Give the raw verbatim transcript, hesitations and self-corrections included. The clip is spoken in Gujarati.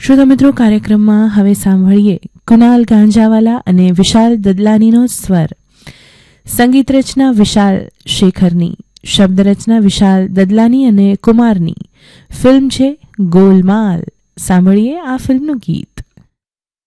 શ્રોતા મિત્રો, કાર્યક્રમમાં હવે સાંભળીએ કુનાલ ગાંજાવાલા અને વિશાલ દદલાનીનો સ્વર. સંગીત રચના વિશાલ શેખરની, શબ્દ રચના વિશાલ દદલાની અને કુમારની. ફિલ્મ છે ગોલમાલ. સાંભળીએ આ ફિલ્મનું ગીત.